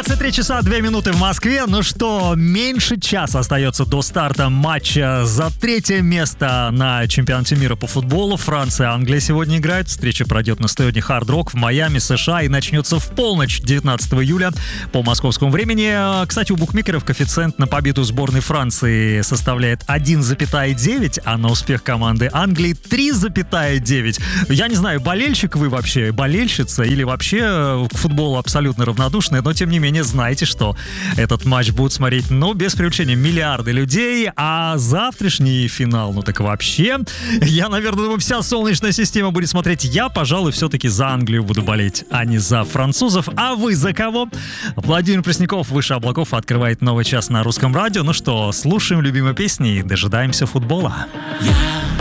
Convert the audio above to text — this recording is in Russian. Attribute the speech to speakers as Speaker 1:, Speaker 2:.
Speaker 1: 23 часа 2 минуты в Москве. Ну что, меньше часа остается до старта матча за третье место на чемпионате мира по футболу. Франция и Англия сегодня играют. Встреча пройдет на стадионе Hard Rock в Майами, США, и начнется в полночь 19 июля по московскому времени. Кстати, у букмекеров коэффициент на победу сборной Франции составляет 1,9, а на успех команды Англии 3,9. Я не знаю, болельщик вы вообще, болельщица, или вообще к футболу абсолютно равнодушны, но тем не менее знайте, что этот матч будут смотреть, без преувеличения, миллиарды людей, а завтрашний финал, так вообще, я, наверное, думаю, вся Солнечная система будет смотреть. Я, пожалуй, все-таки за Англию буду болеть, а не за французов. А вы за кого? Владимир Пресняков, «Выше облаков», открывает новый час на Русском радио. Ну что, слушаем любимые песни и дожидаемся футбола.